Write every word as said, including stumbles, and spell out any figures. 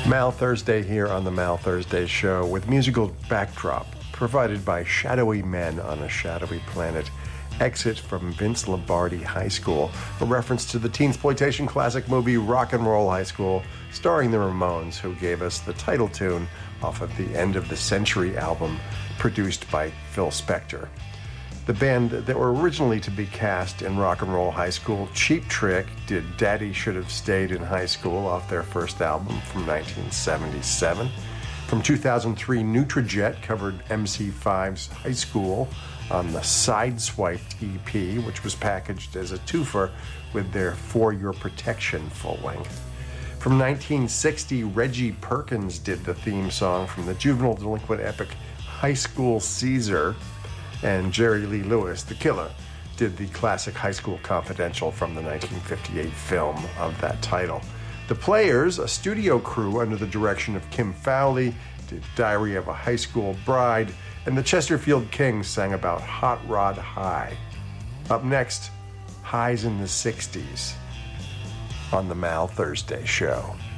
Mal Thursday here on the Mal Thursday Show with musical backdrop provided by Shadowy Men on a Shadowy Planet. Exit from Vince Lombardi High School, a reference to the teensploitation classic movie Rock and Roll High School, starring the Ramones, who gave us the title tune off of the End of the Century album produced by Phil Spector. The band that were originally to be cast in Rock and Roll High School, Cheap Trick, did Daddy Should Have Stayed in High School off their first album from nineteen seventy-seven. From two thousand three, Nutrijet covered M C five's High School on the Sideswiped E P, which was packaged as a twofer with their For Your Protection full length. From nineteen sixty, Reggie Perkins did the theme song from the juvenile delinquent epic High School Caesar, and Jerry Lee Lewis, the Killer, did the classic High School Confidential from the nineteen fifty-eight film of that title. The Players, a studio crew under the direction of Kim Fowley, did Diary of a High School Bride, and the Chesterfield Kings sang about Hot Rod High. Up next, Highs in the sixties on the Mal Thursday Show.